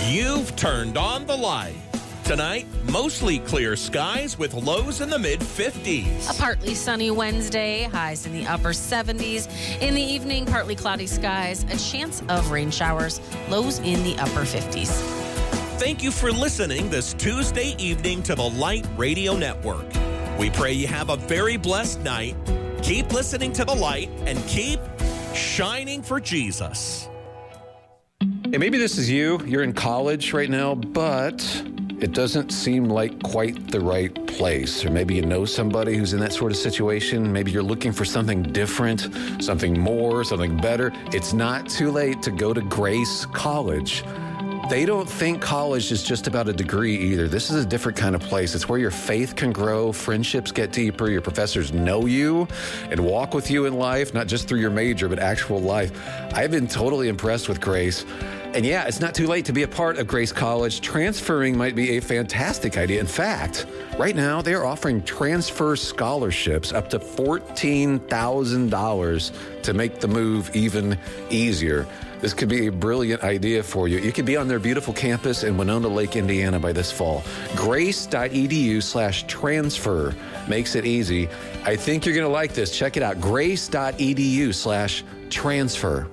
You've turned on the light. Tonight, mostly clear skies with lows in the mid-50s. A partly sunny Wednesday, highs in the upper 70s. In the evening, partly cloudy skies, a chance of rain showers, lows in the upper 50s. Thank you for listening this Tuesday evening to the Light Radio Network. We pray you have a very blessed night. Keep listening to the Light and keep shining for Jesus. Hey, maybe this is you. You're in college right now, but it doesn't seem like quite the right place. Or maybe you know somebody who's in that sort of situation. Maybe you're looking for something different, something more, something better. It's not too late to go to Grace College. They don't think college is just about a degree either. This is a different kind of place. It's where your faith can grow, friendships get deeper, your professors know you and walk with you in life, not just through your major, but actual life. I've been totally impressed with Grace. And yeah, it's not too late to be a part of Grace College. Transferring might be a fantastic idea. In fact, right now they are offering transfer scholarships up to $14,000 to make the move even easier. This could be a brilliant idea for you. You could be on their beautiful campus in Winona Lake, Indiana by this fall. Grace.edu/transfer makes it easy. I think you're going to like this. Check it out. Grace.edu/transfer.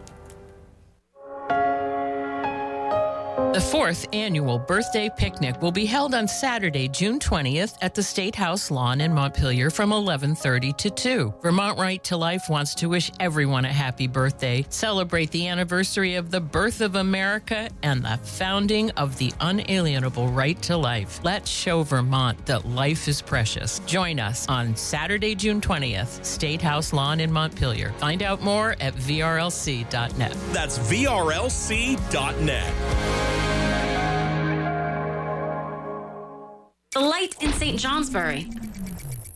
The 4th annual birthday picnic will be held on Saturday, June 20th at the State House lawn in Montpelier from 11:30 to 2. Vermont Right to Life wants to wish everyone a happy birthday, celebrate the anniversary of the birth of America and the founding of the unalienable right to life. Let's show Vermont that life is precious. Join us on Saturday, June 20th, State House lawn in Montpelier. Find out more at vrlc.net. That's vrlc.net. The Light in St. Johnsbury.